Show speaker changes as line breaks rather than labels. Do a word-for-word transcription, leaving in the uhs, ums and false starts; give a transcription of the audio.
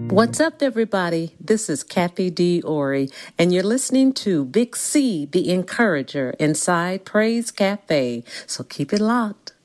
What's up, everybody? This is Kathy D. Ori, and you're listening to Big C, the Encourager, inside Praise Cafe. So keep it locked.